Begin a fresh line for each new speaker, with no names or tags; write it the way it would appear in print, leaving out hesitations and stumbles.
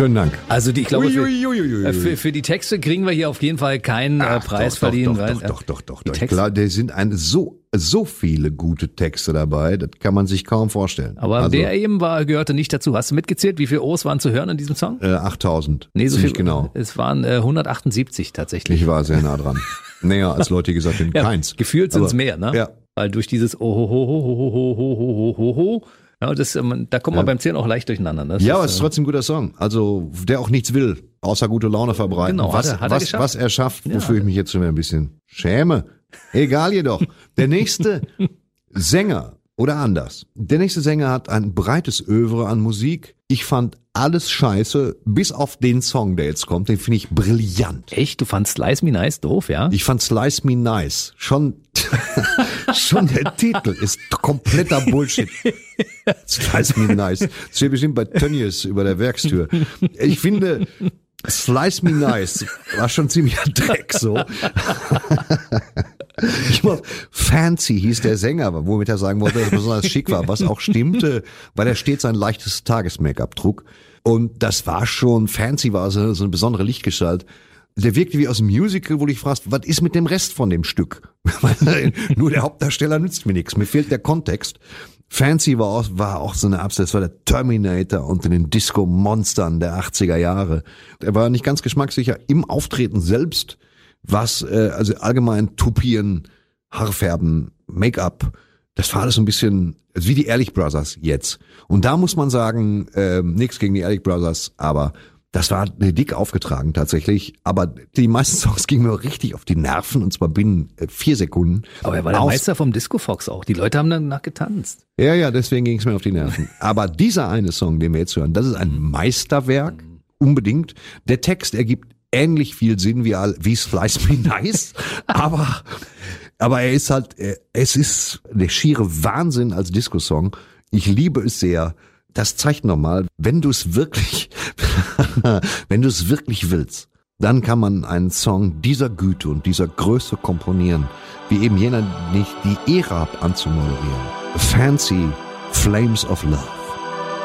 Schönen Dank.
Also ich glaube, für die Texte kriegen wir hier auf jeden Fall keinen Preis verliehen.
Doch. Klar, da sind so viele gute Texte dabei, das kann man sich kaum vorstellen.
Aber der eben gehörte nicht dazu. Hast du mitgezählt, wie viele O's waren zu hören in diesem Song?
8.000.
Nee, so viel,
genau.
Es waren 178 tatsächlich.
Ich war sehr nah dran. Näher als Leute, die gesagt haben, keins.
Gefühlt sind es mehr, ne?
Ja.
Weil durch dieses Ohohohohohohohoho, ja, da kommt man beim Zählen auch leicht durcheinander. Ne?
Aber es ist trotzdem ein guter Song. Also, der auch nichts will, außer gute Laune verbreiten.
Genau, hat er geschafft.
Was er schafft, wofür ich mich jetzt schon ein bisschen schäme. Egal jedoch. Der nächste Sänger, oder anders. Der nächste Sänger hat ein breites Övre an Musik. Ich fand alles scheiße, bis auf den Song, der jetzt kommt. Den finde ich brillant.
Echt? Du fandst Slice Me Nice doof, ja?
Ich fand Slice Me Nice. Schon der Titel ist kompletter Bullshit. Slice Me Nice. Das steht bestimmt bei Tönnies über der Werkstür. Ich finde, Slice Me Nice war schon ziemlicher Dreck, so. Fancy hieß der Sänger, womit er sagen wollte, dass er besonders schick war, was auch stimmte, weil er stets ein leichtes Tages-Make-up trug. Und das war schon, Fancy war so eine besondere Lichtgestalt. Der wirkte wie aus dem Musical, wo du dich fragst, was ist mit dem Rest von dem Stück? Nur der Hauptdarsteller nützt mir nichts, mir fehlt der Kontext. Fancy war auch so eine Absicht, das war der Terminator unter den Disco-Monstern der 80er Jahre. Er war nicht ganz geschmackssicher im Auftreten selbst, was also allgemein Tupieren, Haarfärben, Make-up, das war alles so ein bisschen wie die Ehrlich Brothers jetzt. Und da muss man sagen, nichts gegen die Ehrlich Brothers, aber das war dick aufgetragen tatsächlich. Aber die meisten Songs gingen mir richtig auf die Nerven und zwar binnen 4 Sekunden.
Aber er war der Meister vom Disco Fox auch. Die Leute haben danach getanzt.
Ja, deswegen ging es mir auf die Nerven. Aber dieser eine Song, den wir jetzt hören, das ist ein Meisterwerk, unbedingt. Der Text ergibt ähnlich viel Sinn wie Slice Me Nice, aber er ist halt, es ist der schiere Wahnsinn als Disco-Song. Ich liebe es sehr. Das zeigt nochmal, wenn du es wirklich willst, dann kann man einen Song dieser Güte und dieser Größe komponieren, wie eben jener nicht die Ära anzumoderieren. Fancy Flames of Love.